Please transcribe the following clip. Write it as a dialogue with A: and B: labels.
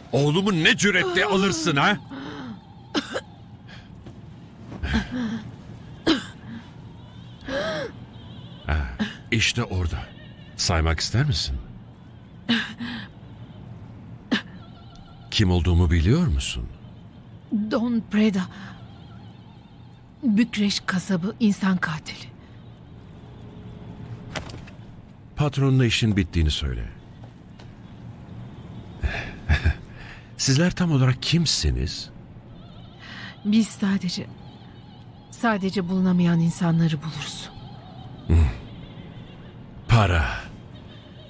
A: Oğlumu ne cüretle alırsın ha? İşte orada. Saymak ister misin? Kim olduğumu biliyor musun?
B: Don Preda. Bükreş kasabı, insan katili.
A: Patronuna işin bittiğini söyle. Sizler tam olarak kimsiniz?
B: Biz sadece bulunamayan insanları buluruz.
A: Para.